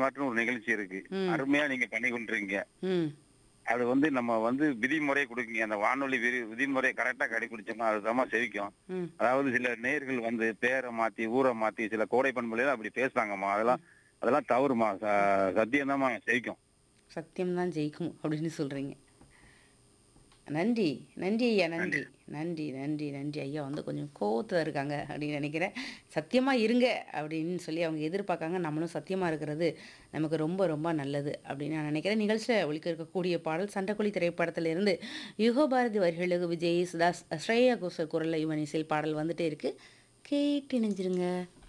ஸ்மார்ட்னு ஒரு நிகழ்ச்சி இருக்கு. ம். அருமையா நீங்க பண்ணி கொண்டிருக்கீங்க. ம். அது நம்ம விதிமுறை குடுக்கீங்க. அந்த வானொலி விதிமுறை கரெக்ட்டா கடைபிடிச்சோம்னா அதுதாம்மா செழிக்கும். ம். அதாவது சில நேயர்கள் பேர மாத்தி, ஊர மாத்தி சில கோடை பண்புலையில அப்படி பேசுறாங்கம்மா. அதெல்லாம் அதெல்லாம் தவறுமா. சத்தியம் தாம்மா செழிக்கும். சத்தியம் தான் ஜெயிக்கும் அப்படின்னு சொல்றீங்க. நன்றி. நன்றி ஐயா. நன்றி. நன்றி. நன்றி, நன்றி, நன்றி. ஐயா கொஞ்சம் கோவத்துல இருக்காங்க அப்படின்னு நெனைக்கிறேன். சத்தியமா இருங்க அப்படின்னு சொல்லி அவங்க எதிர்பார்க்காங்க. நம்மளும் சத்தியமா இருக்கிறது நமக்கு ரொம்ப ரொம்ப நல்லது அப்படின்னு நான் நெனைக்கிறேன். நிகழ்ச்சியில ஒலிக்க இருக்கக்கூடிய பாடல் சண்டைக்கோழி திரைப்படத்திலிருந்து யுகபாரதி வரிகளுக்கு விஜய், யேசுதாஸ், ஸ்ரேயா கோஷல் குரல்ல இவன் இசையில் பாடல் வந்துட்டே இருக்கு. கேட்டு இணைஞ்சிருங்க.